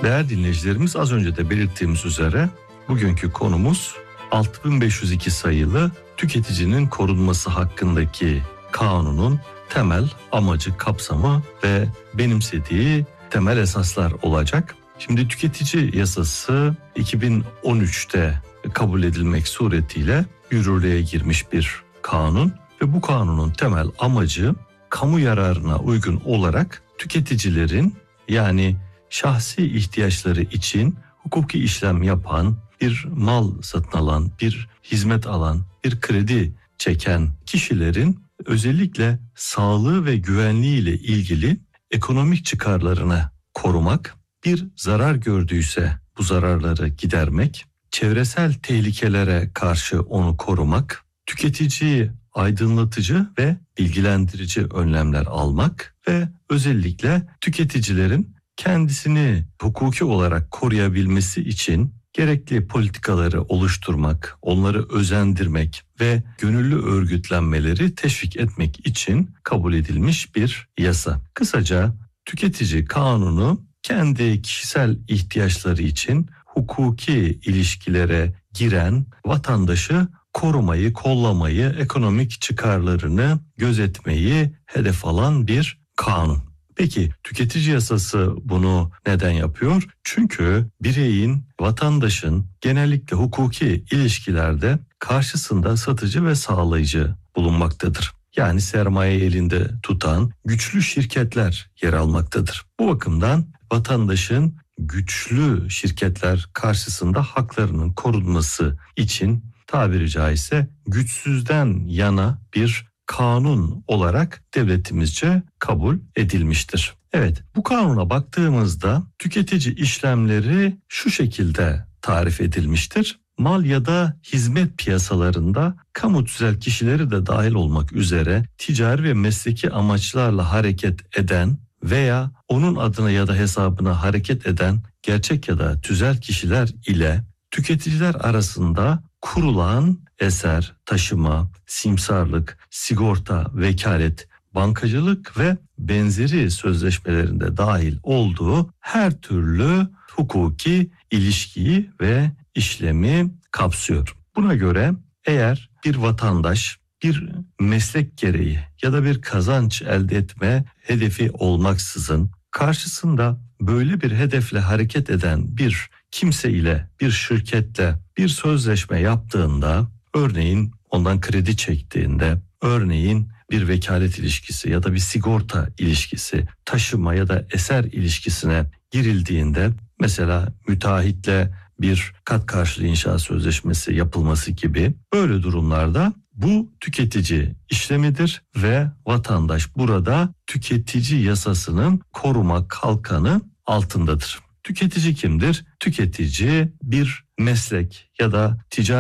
Değerli dinleyicilerimiz, az önce de belirttiğimiz üzere bugünkü konumuz 6502 sayılı tüketicinin korunması hakkındaki kanunun temel amacı, kapsamı ve benimsediği temel esaslar olacak. Şimdi tüketici yasası 2013'te kabul edilmek suretiyle yürürlüğe girmiş bir kanun ve bu kanunun temel amacı kamu yararına uygun olarak tüketicilerin, yani şahsi ihtiyaçları için hukuki işlem yapan, bir mal satın alan, bir hizmet alan, bir kredi çeken kişilerin özellikle sağlığı ve güvenliği ile ilgili ekonomik çıkarlarını korumak, bir zarar gördüyse bu zararları gidermek, çevresel tehlikelere karşı onu korumak, tüketiciyi aydınlatıcı ve bilgilendirici önlemler almak ve özellikle tüketicilerin kendisini hukuki olarak koruyabilmesi için gerekli politikaları oluşturmak, onları özendirmek ve gönüllü örgütlenmeleri teşvik etmek için kabul edilmiş bir yasa. Kısaca tüketici kanunu kendi kişisel ihtiyaçları için hukuki ilişkilere giren vatandaşı korumayı, kollamayı, ekonomik çıkarlarını gözetmeyi hedef alan bir kanun. Peki tüketici yasası bunu neden yapıyor? Çünkü bireyin, vatandaşın genellikle hukuki ilişkilerde karşısında satıcı ve sağlayıcı bulunmaktadır. Yani sermaye elinde tutan güçlü şirketler yer almaktadır. Bu bakımdan vatandaşın güçlü şirketler karşısında haklarının korunması için tabiri caizse güçsüzden yana bir kanun olarak devletimizce kabul edilmiştir. Evet, bu kanuna baktığımızda tüketici işlemleri şu şekilde tarif edilmiştir. Mal ya da hizmet piyasalarında kamu tüzel kişileri de dahil olmak üzere ticari ve mesleki amaçlarla hareket eden veya onun adına ya da hesabına hareket eden gerçek ya da tüzel kişiler ile tüketiciler arasında kurulan eser, taşıma, simsarlık, sigorta, vekalet, bankacılık ve benzeri sözleşmelerinde dahil olduğu her türlü hukuki ilişkiyi ve işlemi kapsıyor. Buna göre eğer bir vatandaş bir meslek gereği ya da bir kazanç elde etme hedefi olmaksızın karşısında böyle bir hedefle hareket eden bir kimse ile, bir şirketle bir sözleşme yaptığında, örneğin ondan kredi çektiğinde, örneğin bir vekalet ilişkisi ya da bir sigorta ilişkisi, taşıma ya da eser ilişkisine girildiğinde, mesela müteahhitle bir kat karşılığı inşaat sözleşmesi yapılması gibi böyle durumlarda bu tüketici işlemidir ve vatandaş burada tüketici yasasının koruma kalkanı altındadır. Tüketici kimdir? Tüketici bir meslek ya da ticari